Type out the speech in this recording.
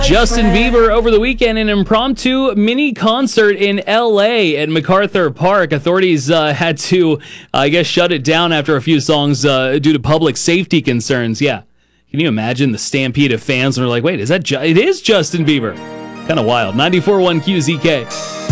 Justin Bieber over the weekend, an impromptu mini concert in L.A. at MacArthur Park. Authorities had to, shut it down after a few songs due to public safety concerns. Yeah. Can you imagine the stampede of fans when they're like, wait, it is Justin Bieber? Kind of wild. 94.1 QZK.